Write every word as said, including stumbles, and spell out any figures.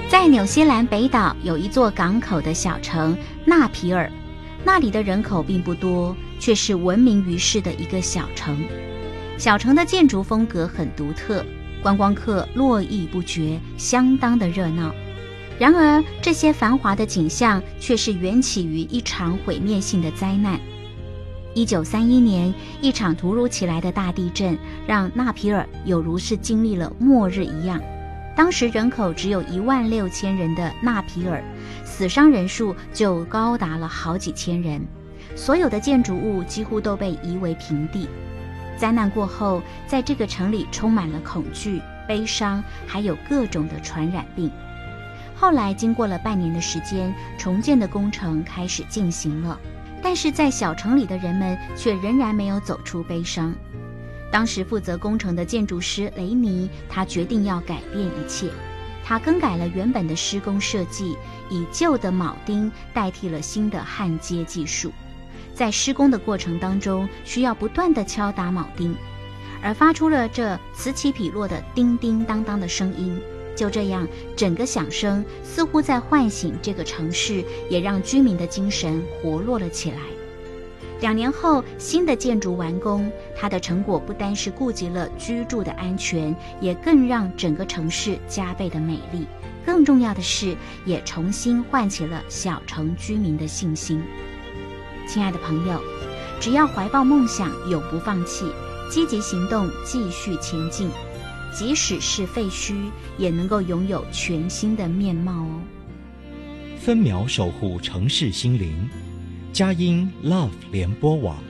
在纽西兰北岛有一座港口的小城纳皮尔，那里的人口并不多，却是闻名于世的一个小城。小城的建筑风格很独特，观光客络绎不绝，相当的热闹。然而，这些繁华的景象却是缘起于一场毁灭性的灾难。一九三一年，一场突如其来的大地震，让纳皮尔有如是经历了末日一样。当时人口只有一万六千人的纳皮尔，死伤人数就高达了好几千人，所有的建筑物几乎都被夷为平地。灾难过后，在这个城里充满了恐惧、悲伤，还有各种的传染病。后来经过了半年的时间，重建的工程开始进行了，但是在小城里的人们却仍然没有走出悲伤。当时负责工程的建筑师雷尼，他决定要改变一切。他更改了原本的施工设计，以旧的铆钉代替了新的焊接技术。在施工的过程当中，需要不断地敲打铆钉，而发出了这此起彼落的叮叮当当的声音。就这样，整个响声似乎在唤醒这个城市，也让居民的精神活络了起来。两年后，新的建筑完工，它的成果不单是顾及了居住的安全，也更让整个城市加倍的美丽。更重要的是，也重新唤起了小城居民的信心。亲爱的朋友，只要怀抱梦想，永不放弃，积极行动，继续前进，即使是废墟，也能够拥有全新的面貌哦。 分秒守护城市心灵，佳音 Love 联播网。